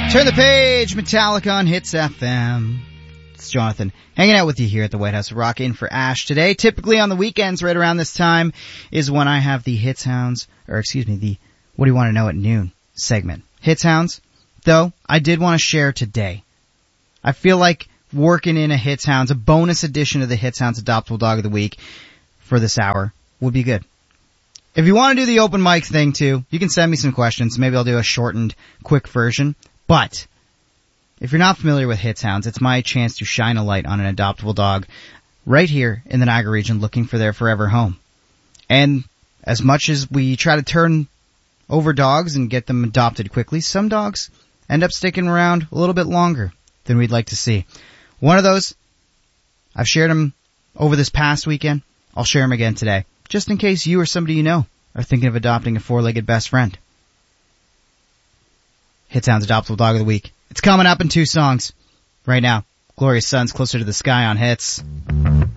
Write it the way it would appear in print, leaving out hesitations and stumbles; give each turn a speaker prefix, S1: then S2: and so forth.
S1: Turn the page, Metallica on Hits FM. It's Jonathan, hanging out with you here at the White House of Rock in for Ash today. Typically on the weekends, right around this time, is when I have the Hits Hounds, the What Do You Want to Know at Noon segment. Hits Hounds, though, I did want to share today. I feel like working in a Hits Hounds, a bonus edition of the Hits Hounds Adoptable Dog of the Week for this hour would be good. If you want to do the open mic thing too, you can send me some questions. Maybe I'll do a shortened, quick version. But if you're not familiar with Hits Hounds, it's my chance to shine a light on an adoptable dog right here in the Niagara region looking for their forever home. And as much as we try to turn over dogs and get them adopted quickly, some dogs end up sticking around a little bit longer than we'd like to see. One of those, I've shared him over this past weekend. I'll share him again today, just in case you or somebody you know are thinking of adopting a four-legged best friend. Hits Hounds Adoptable Dog of the Week. It's coming up in 2 songs. Right now, Glorious Sun's Closer to the Sky on Hits.